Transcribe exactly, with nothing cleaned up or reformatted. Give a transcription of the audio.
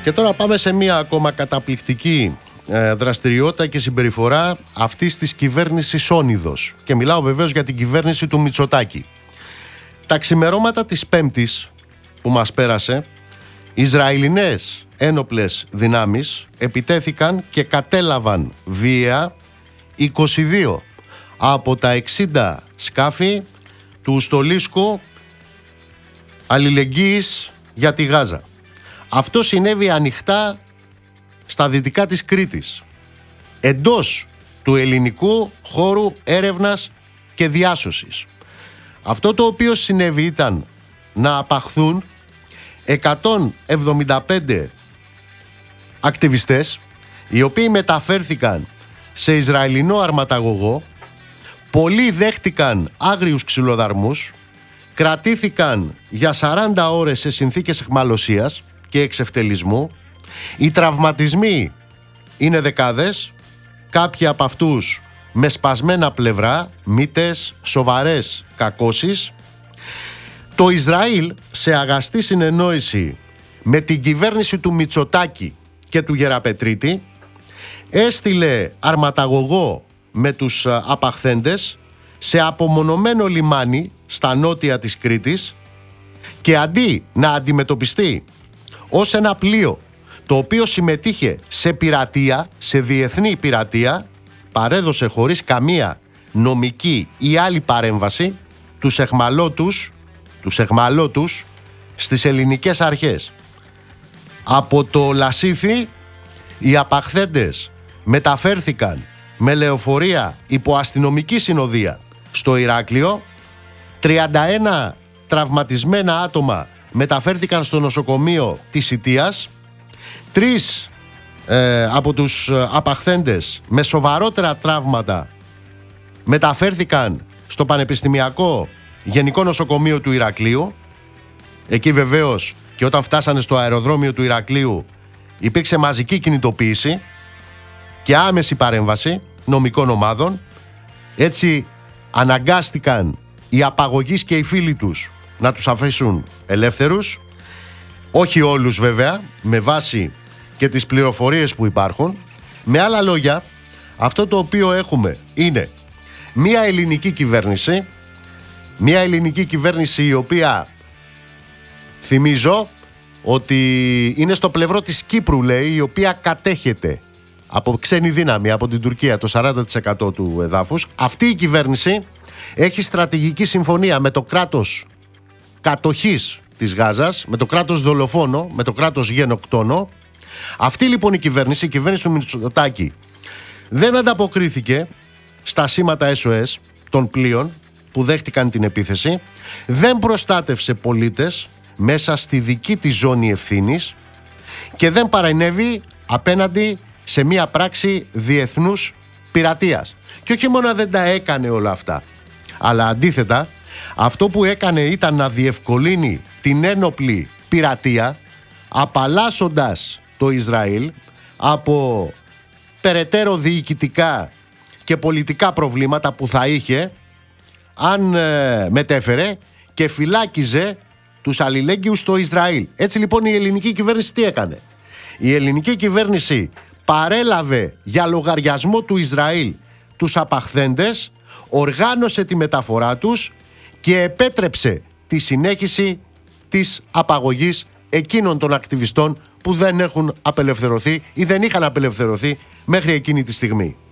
Και τώρα πάμε σε μία ακόμα καταπληκτική ε, δραστηριότητα και συμπεριφορά αυτής της κυβέρνησης Όνειδος. Και μιλάω βεβαίως για την κυβέρνηση του Μητσοτάκη. Τα ξημερώματα της Πέμπτης που μας πέρασε, Ισραηλινές ένοπλες δυνάμεις επιτέθηκαν και κατέλαβαν βία είκοσι δύο από τα εξήντα σκάφη του στολίσκου αλληλεγγύης για τη Γάζα. Αυτό συνέβη ανοιχτά στα δυτικά της Κρήτης, εντός του ελληνικού χώρου έρευνας και διάσωσης. Αυτό το οποίο συνέβη ήταν να απαχθούν εκατόν εβδομήντα πέντε ακτιβιστές, οι οποίοι μεταφέρθηκαν σε Ισραηλινό αρματαγωγό. Πολλοί δέχτηκαν άγριους ξυλοδαρμούς, κρατήθηκαν για σαράντα ώρες σε συνθήκες αιχμαλωσίας και εξευτελισμού. Οι τραυματισμοί είναι δεκάδες, κάποιοι από αυτούς με σπασμένα πλευρά, μύτες, σοβαρές κακώσεις. Το Ισραήλ, σε αγαστή συνεννόηση με την κυβέρνηση του Μητσοτάκη και του Γεραπετρίτη, έστειλε αρματαγωγό με τους απαχθέντες σε απομονωμένο λιμάνι στα νότια της Κρήτης, και αντί να αντιμετωπιστεί ως ένα πλοίο το οποίο συμμετείχε σε πειρατεία, σε διεθνή πειρατεία, παρέδωσε χωρίς καμία νομική ή άλλη παρέμβαση τους εχμαλώτους, τους εχμαλώτους στις ελληνικές αρχές. Από το Λασίθι οι απαχθέντες μεταφέρθηκαν με λεωφορεία υπό αστυνομική συνοδεία στο Ηράκλειο. τριάντα ένα τραυματισμένα άτομα μεταφέρθηκαν στο νοσοκομείο της Σιτίας. Τρεις ε, από τους απαχθέντες με σοβαρότερα τραύματα μεταφέρθηκαν στο Πανεπιστημιακό Γενικό Νοσοκομείο του Ηρακλείου. Εκεί βεβαίως, και όταν φτάσανε στο αεροδρόμιο του Ηρακλείου, υπήρξε μαζική κινητοποίηση και άμεση παρέμβαση νομικών ομάδων. Έτσι αναγκάστηκαν οι απαγωγείς και οι φίλοι τους να τους αφήσουν ελεύθερους. Όχι όλους βέβαια, με βάση και τις πληροφορίες που υπάρχουν. Με άλλα λόγια, αυτό το οποίο έχουμε είναι μια ελληνική κυβέρνηση, μια ελληνική κυβέρνηση η οποία, θυμίζω ότι είναι στο πλευρό της Κύπρου, λέει, η οποία κατέχεται από ξένη δύναμη, από την Τουρκία, το σαράντα τοις εκατό του εδάφους. Αυτή η κυβέρνηση έχει στρατηγική συμφωνία με το κράτος κατοχής της Γάζας, με το κράτος δολοφόνο, με το κράτος γενοκτόνο. Αυτή λοιπόν η κυβέρνηση, η κυβέρνηση του Μητσοτάκη, δεν ανταποκρίθηκε στα σήματα ες ο ες των πλοίων που δέχτηκαν την επίθεση, δεν προστάτευσε πολίτες μέσα στη δική της ζώνη ευθύνης και δεν παρενέβη απέναντι σε μια πράξη διεθνούς πειρατείας. Και όχι μόνο δεν τα έκανε όλα αυτά, αλλά αντίθετα αυτό που έκανε ήταν να διευκολύνει την ένοπλη πειρατεία, απαλλάσσοντας το Ισραήλ από περαιτέρω διοικητικά και πολιτικά προβλήματα που θα είχε αν ε, μετέφερε και φυλάκιζε τους αλληλέγγυους στο Ισραήλ. Έτσι λοιπόν η ελληνική κυβέρνηση τι έκανε? Η ελληνική κυβέρνηση παρέλαβε για λογαριασμό του Ισραήλ τους απαχθέντες, οργάνωσε τη μεταφορά τους και επέτρεψε τη συνέχιση της απαγωγής εκείνων των ακτιβιστών που δεν έχουν απελευθερωθεί ή δεν είχαν απελευθερωθεί μέχρι εκείνη τη στιγμή.